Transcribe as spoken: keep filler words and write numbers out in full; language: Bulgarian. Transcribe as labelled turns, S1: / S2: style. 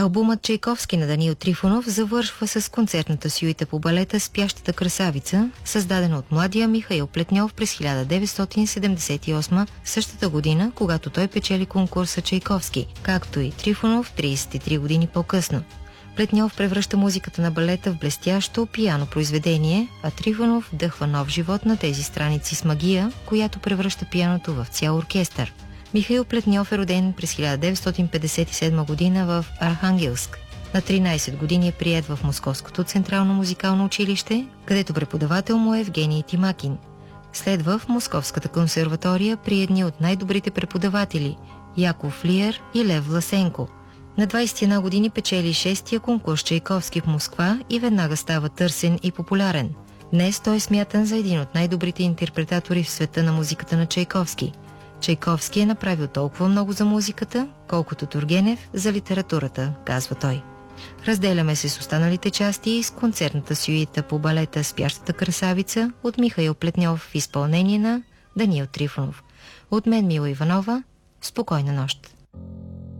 S1: Албумът Чайковски на Даниил Трифонов завършва с концертната сюита по балета «Спящата красавица», създадена от младия Михаил Плетньов през хиляда деветстотин седемдесет и осма, същата година, когато той печели конкурса Чайковски, както и Трифонов тридесет и три години по-късно. Плетньов превръща музиката на балета в блестящо пиано произведение, а Трифонов вдъхва нов живот на тези страници с магия, която превръща пианото в цял оркестър. Михаил Плетньов е роден през хиляда деветстотин петдесет и седма година в Архангелск. На тринадесет години е приет в Московското централно музикално училище, където преподавател му е Евгений Тимакин. Следва в Московската консерватория при едни от най-добрите преподаватели – Яков Лиер и Лев Власенко. На двадесет и една години печели шестия конкурс Чайковски в Москва и веднага става търсен и популярен. Днес той е смятан за един от най-добрите интерпретатори в света на музиката на Чайковски. Чайковски е направил толкова много за музиката, колкото Тургенев за литературата, казва той. Разделяме се с останалите части с концертната сюита по балета «Спящата красавица» от Михаил Плетньов в изпълнение на Даниил Трифонов. От мен Мила Иванова, спокойна нощ.